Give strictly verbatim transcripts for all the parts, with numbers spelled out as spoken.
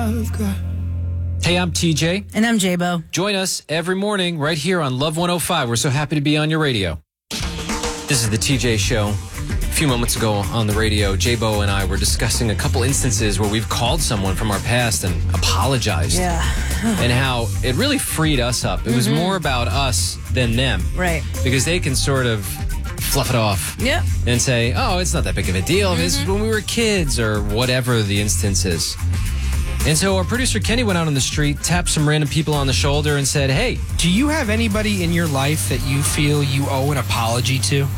I've got. Hey, I'm T J. And I'm J-Bo. Join us every morning right here on Love one oh five. We're so happy to be on your radio. This is the T J Show. A few moments ago on the radio, J-Bo and I were discussing a couple instances where we've called someone from our past and apologized. Yeah. And how it really freed us up. It was mm-hmm. more about us than them. Right. Because they can sort of fluff it off. Yep. And say, oh, it's not that big of a deal. Mm-hmm. This is when we were kids or whatever the instance is. And so our producer Kenny went out on the street, tapped some random people on the shoulder and said, hey. Do you have anybody in your life that you feel you owe an apology to?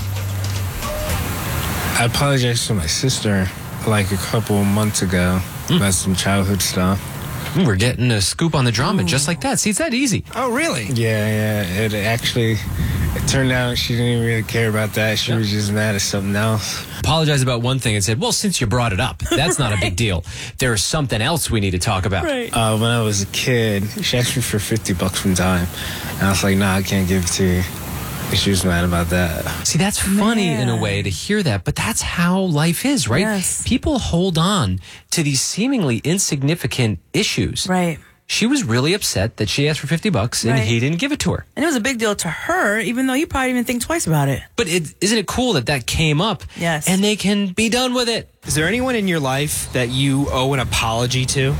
I apologized to my sister like a couple months ago mm. about some childhood stuff. We're getting a scoop on the drama Ooh. just like that. See, it's that easy. Oh, really? Yeah, yeah. It actually, it turned out she didn't even really care about that. She yeah. was just mad at something else. Apologized about one thing and said, well, since you brought it up, that's not right. a big deal. There's something else we need to talk about. Right. Uh, when I was a kid, she asked me for fifty bucks one time. And I was like, nah, I can't give it to you. And she was mad about that. See, that's funny Man. in a way to hear that, but that's how life is, right? Yes. People hold on to these seemingly insignificant issues. Right. She was really upset that she asked for fifty bucks and right. he didn't give it to her. And it was a big deal to her, even though he probably didn't think twice about it. But it, isn't it cool that that came up? Yes. And they can be done with it. Is there anyone in your life that you owe an apology to?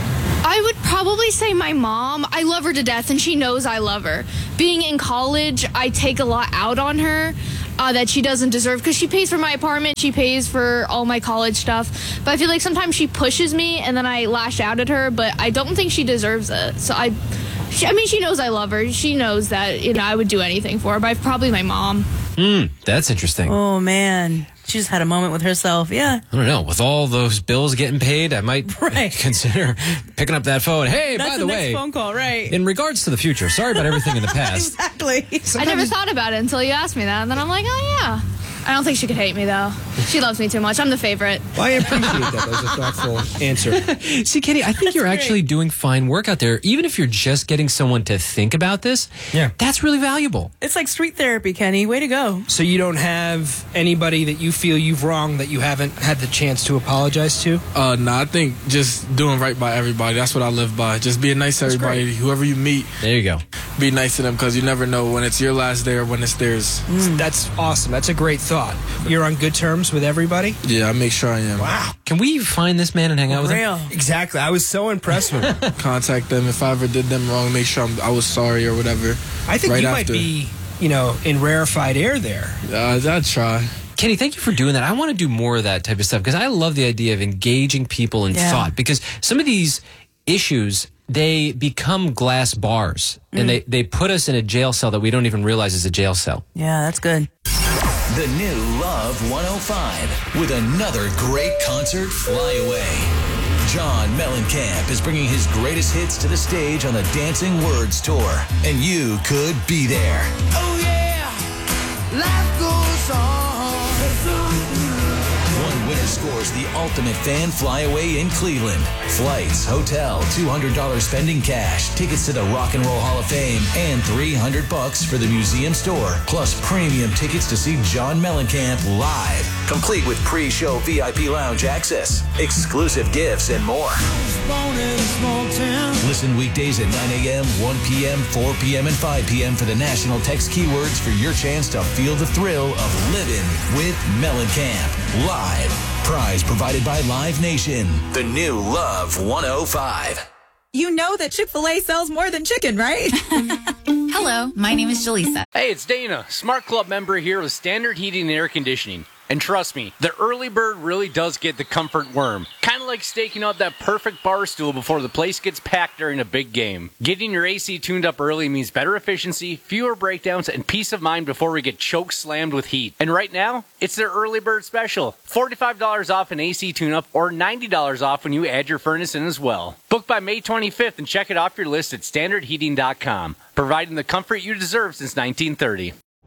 I would probably say my mom. I love her to death, and she knows I love her. Being in college, I take a lot out on her uh, that she doesn't deserve, because she pays for my apartment, she pays for all my college stuff. But I feel like sometimes she pushes me, and then I lash out at her, but I don't think she deserves it. So I, she, I mean, she knows I love her. She knows that, you know, I would do anything for her, but probably my mom. Hmm, that's interesting. Oh, man. She just had a moment with herself. Yeah. I don't know. With all those bills getting paid, I might right. consider picking up that phone. Hey, That's by the, the way, next phone call, right? In regards to the future, sorry about everything in the past. Exactly. Sometimes I never thought about it until you asked me that, and then I'm like, oh, yeah. I don't think she could hate me, though. She loves me too much. I'm the favorite. Well, I appreciate that. That was a thoughtful answer. See, Kenny, I think That's you're great. actually doing fine work out there. Even if you're just getting someone to think about this, yeah. that's really valuable. It's like street therapy, Kenny. Way to go. So you don't have anybody that you feel you've wronged that you haven't had the chance to apologize to? Uh, no, I think just doing right by everybody. That's what I live by. Just being nice to everybody. great. Whoever you meet, there you go. Be nice to them, because you never know when it's your last day or when it's theirs. Mm. That's awesome. That's a great thought. You're on good terms with everybody? Yeah, I make sure I am. Wow. Can we find this man and hang out with Real. him? Exactly. I was so impressed with him. Contact them if I ever did them wrong. Make sure I'm, I was sorry or whatever. I think right you after. might be, you know, in rarefied air there. Uh, I'd try. Kenny, thank you for doing that. I want to do more of that type of stuff, because I love the idea of engaging people in Yeah. thought, because some of these issues, they become glass bars, mm. and they, they put us in a jail cell that we don't even realize is a jail cell. Yeah, that's good. The new Love one oh five with another great concert flyaway. John Mellencamp is bringing his greatest hits to the stage on the Dancing Words Tour, and you could be there. Oh yeah, life goes on. One winner scores the ultimate fan flyaway in Cleveland. Flights, hotel, two hundred dollars spending cash, tickets to the Rock and Roll Hall of Fame, and three hundred bucks for the museum store, plus premium tickets to see John Mellencamp live, complete with pre-show V I P lounge access, exclusive gifts, and more. Listen weekdays at nine a.m., one p.m., four p.m., and five p.m. for the national text keywords for your chance to feel the thrill of living with Mellencamp live. Prize provided by Live Nation. The new Love one oh five. You know that Chick-fil-A sells more than chicken, right? Hello, my name is Jaleesa. Hey, it's Dana, Smart Club member here with Standard Heating and Air Conditioning. And trust me, the early bird really does get the comfort worm. Kind of like staking out that perfect bar stool before the place gets packed during a big game. Getting your A C tuned up early means better efficiency, fewer breakdowns, and peace of mind before we get choke slammed with heat. And right now, it's their early bird special. forty-five dollars off an A C tune-up or ninety dollars off when you add your furnace in as well. Book by May twenty-fifth and check it off your list at standard heating dot com. Providing the comfort you deserve since nineteen thirty.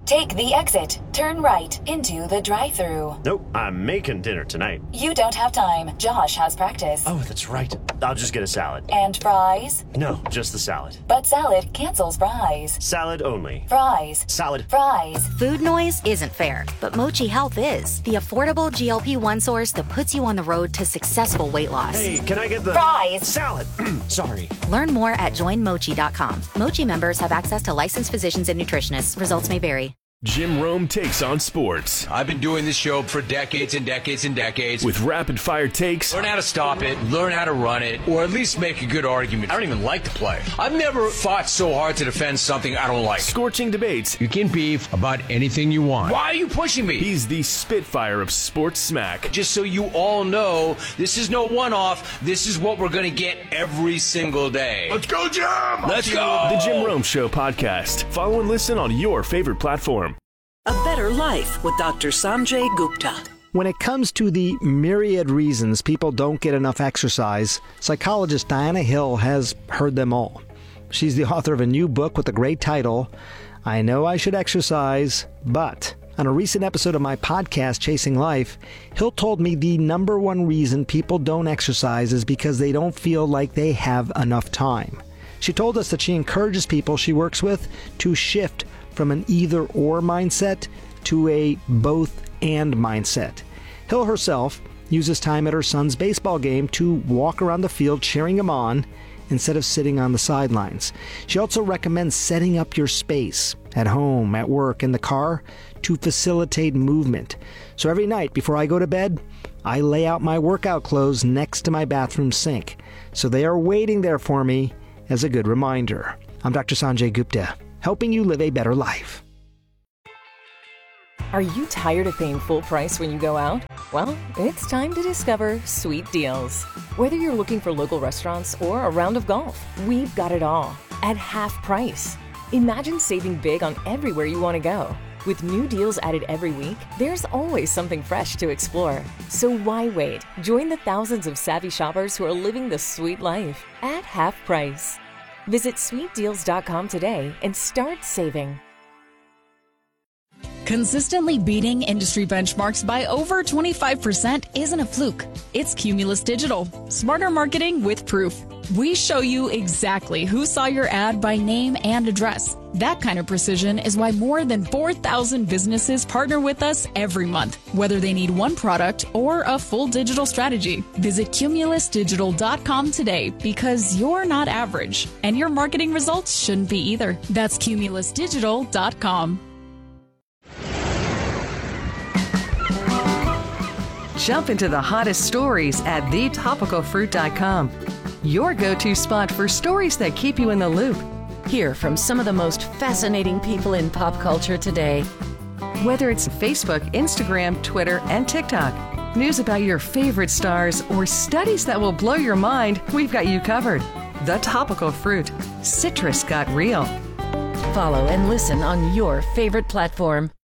Take the exit. Turn right into the drive-thru. Nope, I'm making dinner tonight. You don't have time. Josh has practice. Oh, that's right. I'll just get a salad. And fries? No, just the salad. But salad cancels fries. Salad only. Fries. Salad. Fries. Food noise isn't fair, but Mochi Health is. The affordable G L P one source that puts you on the road to successful weight loss. Hey, can I get the... Fries. Salad. Sorry. Learn more at join mochi dot com. Mochi members have access to licensed physicians and nutritionists. Results may vary. Jim Rome takes on sports. I've been doing this show for decades and decades and decades. With rapid-fire takes. Learn how to stop it, learn how to run it, or at least make a good argument. I don't even like to play. I've never fought so hard to defend something I don't like. Scorching debates. You can beef about anything you want. Why are you pushing me? He's the Spitfire of sports smack. Just so you all know, this is no one-off. This is what we're going to get every single day. Let's go, Jim! Let's go! The Jim Rome Show podcast. Follow and listen on your favorite platform. A Better Life with Doctor Sanjay Gupta. When it comes to the myriad reasons people don't get enough exercise, psychologist Diana Hill has heard them all. She's the author of a new book with the great title, I Know I Should Exercise, But. On a recent episode of my podcast, Chasing Life, Hill told me the number one reason people don't exercise is because they don't feel like they have enough time. She told us that she encourages people she works with to shift from an either-or mindset to a both-and mindset. Hill herself uses time at her son's baseball game to walk around the field cheering him on instead of sitting on the sidelines. She also recommends setting up your space at home, at work, in the car to facilitate movement. So every night before I go to bed, I lay out my workout clothes next to my bathroom sink. So they are waiting there for me as a good reminder. I'm Doctor Sanjay Gupta, helping you live a better life. Are you tired of paying full price when you go out? Well, it's time to discover Sweet Deals. Whether you're looking for local restaurants or a round of golf, we've got it all at half price. Imagine saving big on everywhere you want to go. With new deals added every week, there's always something fresh to explore. So why wait? Join the thousands of savvy shoppers who are living the sweet life at half price. Visit sweet deals dot com today and start saving. Consistently beating industry benchmarks by over twenty-five percent isn't a fluke. It's Cumulus Digital. Smarter marketing with proof. We show you exactly who saw your ad by name and address. That kind of precision is why more than four thousand businesses partner with us every month, whether they need one product or a full digital strategy. Visit cumulus digital dot com today because you're not average, and your marketing results shouldn't be either. That's cumulus digital dot com. Jump into the hottest stories at the topical fruit dot com. Your go-to spot for stories that keep you in the loop. Hear from some of the most fascinating people in pop culture today. Whether it's Facebook, Instagram, Twitter, and TikTok, news about your favorite stars, or studies that will blow your mind, we've got you covered. The Topical Fruit. Citrus got real. Follow and listen on your favorite platform.